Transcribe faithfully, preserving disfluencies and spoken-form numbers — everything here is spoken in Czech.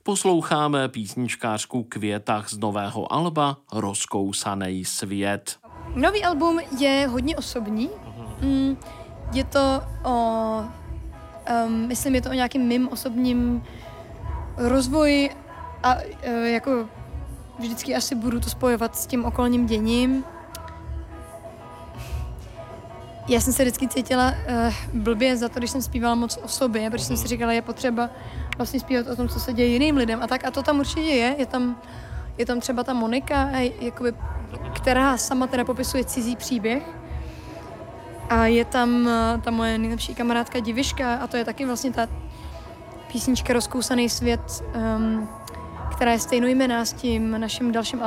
posloucháme písničkářku Květach z nového alba Rozkousanej svět. Nový album je hodně osobní. Mm, je to o, um, myslím, je to o nějakým mým osobním rozvoji a uh, jako vždycky asi budu to spojovat s tím okolním děním. Já jsem se vždycky cítila uh, blbě za to, když jsem zpívala moc o sobě, protože jsem si říkala, je potřeba vlastně zpívat o tom, co se děje jiným lidem a tak. A to tam určitě je. Je tam, je tam třeba ta Monika, jakoby, která sama teda popisuje cizí příběh. A je tam uh, ta moje nejlepší kamarádka Diviška a to je taky vlastně ta písnička Rozkousaný svět, um, která je stejnojmenná s tím naším dalším